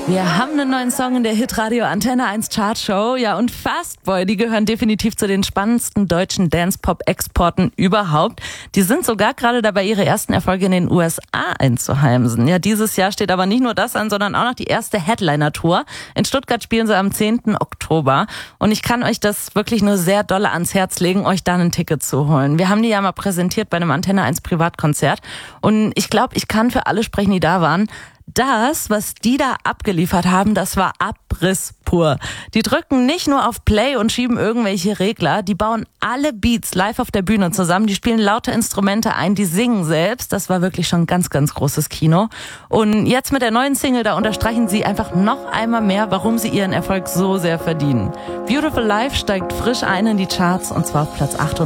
Wir haben einen neuen Song in der Hitradio Antenne 1 Chartshow. Ja, und Fastboy, die gehören definitiv zu den spannendsten deutschen Dance-Pop-Exporten überhaupt. Die sind sogar gerade dabei, ihre ersten Erfolge in den USA einzuheimsen. Ja, dieses Jahr steht aber nicht nur das an, sondern auch noch die erste Headliner-Tour. In Stuttgart spielen sie am 10. Oktober. Und ich kann euch das wirklich nur sehr dolle ans Herz legen, euch da ein Ticket zu holen. Wir haben die ja mal präsentiert bei einem Antenne 1 Privatkonzert. Und ich glaube, ich kann für alle sprechen, die da waren. Das, was die da abgeliefert haben, das war Abriss pur. Die drücken nicht nur auf Play und schieben irgendwelche Regler, die bauen alle Beats live auf der Bühne zusammen, die spielen laute Instrumente ein, die singen selbst. Das war wirklich schon ganz, ganz großes Kino. Und jetzt mit der neuen Single, da unterstreichen sie einfach noch einmal mehr, warum sie ihren Erfolg so sehr verdienen. Beautiful Life steigt frisch ein in die Charts und zwar auf Platz 28.